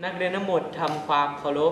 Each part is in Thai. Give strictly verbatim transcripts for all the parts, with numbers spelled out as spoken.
นักเรียนทั้งหมดทำความเคารพ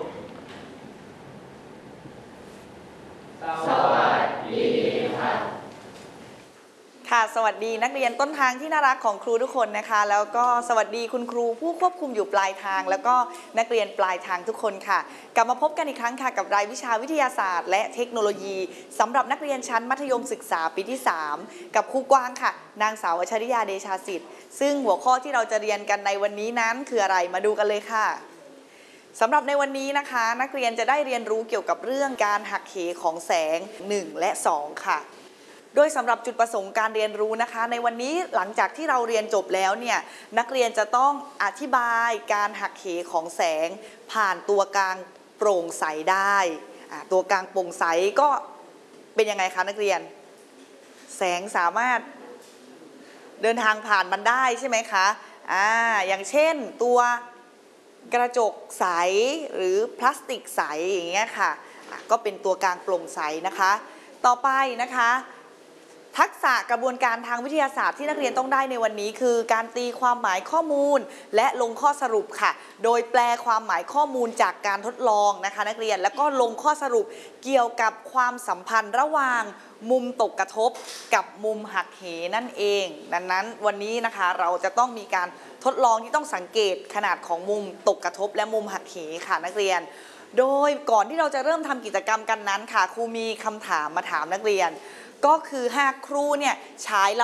สวัสดีค่ะค่ะสวัสดีนักเรียนต้นทางที่น่ารักของครูทุกคนนะคะแล้วก็สวัสดีคุณครูผู้ควบคุมอยู่ปลายทางแล้วก็นักเรียนปลายทางทุกคนค่ะกลับมาพบกันอีกครั้งค่ะกับรายวิชาวิทยาศาสตร์และเทคโนโลยีสำหรับนักเรียนชั้นมัธยมศึกษาปีที่สามกับครูกวางค่ะนางสาวอัชริยาเดชาสิทธิ์ซึ่งหัวข้อที่เราจะเรียนกันในวันนี้นั้นคืออะไรมาดูกันเลยค่ะสำหรับในวันนี้นะคะนักเรียนจะได้เรียนรู้เกี่ยวกับเรื่องการหักเหของแสงหนึ่งและสองค่ะโดยสำหรับจุดประสงค์การเรียนรู้นะคะในวันนี้หลังจากที่เราเรียนจบแล้วเนี่ยนักเรียนจะต้องอธิบายการหักเหของแสงผ่านตัวกลางโปร่งใสได้ตัวกลางโปร่งใสก็เป็นยังไงคะนักเรียนแสงสามารถเดินทางผ่านมันได้ใช่ไหมคะอ่าอย่างเช่นตัวกระจกใสหรือพลาสติกใสอย่างเงี้ยค่ะก็เป็นตัวกลางโปร่งใสนะคะต่อไปนะคะทักษะกระบวนการทางวิทยาศาสตร์ที่นักเรียนต้องได้ในวันนี้คือการตีความหมายข้อมูลและลงข้อสรุปค่ะโดยแปลความหมายข้อมูลจากการทดลองนะคะนักเรียนแล้วก็ลงข้อสรุปเกี่ยวกับความสัมพันธ์ระหว่างมุมตกกระทบกับมุมหักเหนั่นเองดังนั้นวันนี้นะคะเราจะต้องมีการทดลองที่ต้องสังเกตขนาดของมุมตกกระทบและมุมหักเหค่ะนักเรียนโดยก่อนที่เราจะเริ่มทำกิจกรรมกันนั้นค่ะครูมีคำถามมาถามนักเรียนก็คือหากครูเนี่ยใช้